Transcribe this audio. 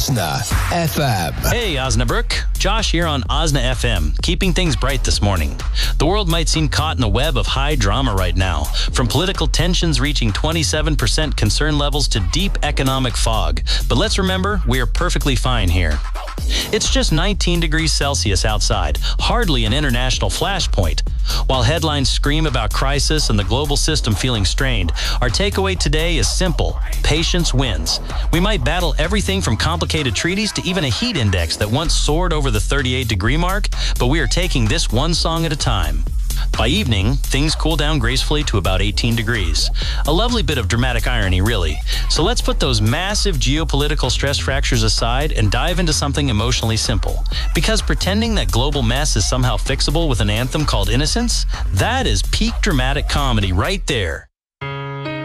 Osna FM. Hey, Osnabrück. Josh here on Osna FM, keeping things bright this morning. The world might seem caught in a web of high drama right now, from political tensions reaching 27% concern levels to deep economic fog. But let's remember, we are perfectly fine here. It's just 19 degrees Celsius outside, hardly an international flashpoint. While headlines scream about crisis and the global system feeling strained, our takeaway today is simple: patience wins. We might battle everything from complicated treaties to even a heat index that once soared over the 38-degree mark, but we are taking this one song at a time. By evening, things cool down gracefully to about 18 degrees. A lovely bit of dramatic irony, really. So let's put those massive geopolitical stress fractures aside and dive into something emotionally simple. Because pretending that global mess is somehow fixable with an anthem called Innocence, that is peak dramatic comedy right there.